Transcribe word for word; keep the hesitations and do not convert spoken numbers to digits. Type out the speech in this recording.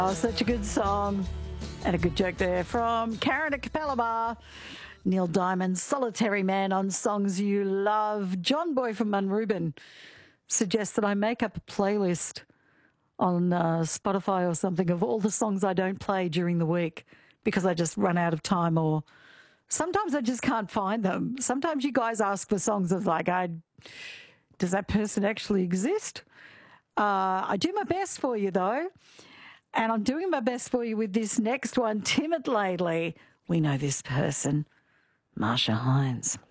Oh, such a good song and a good joke there from Karen at Capella Bar. Neil Diamond, Solitary Man on Songs You Love. John Boy from Munrooban suggests that I make up a playlist on uh, Spotify or something of all the songs I don't play during the week because I just run out of time, or sometimes I just can't find them. Sometimes you guys ask for songs of like, I, does that person actually exist? Uh, I do my best for you though. And I'm doing my best for you with this next one, Timid Lately. We know this person, Marsha Hines.